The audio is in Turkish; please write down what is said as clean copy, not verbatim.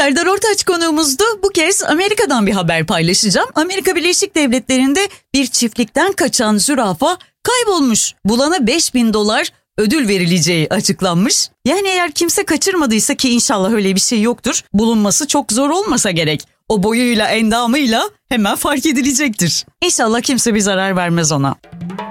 Serdar Ortaç konuğumuzdu. Bu kez Amerika'dan bir haber paylaşacağım. Amerika Birleşik Devletleri'nde bir çiftlikten kaçan zürafa kaybolmuş. Bulana $5.000 ödül verileceği açıklanmış. Yani eğer kimse kaçırmadıysa, ki inşallah öyle bir şey yoktur, bulunması çok zor olmasa gerek. O boyuyla endamıyla hemen fark edilecektir. İnşallah kimse bir zarar vermez ona.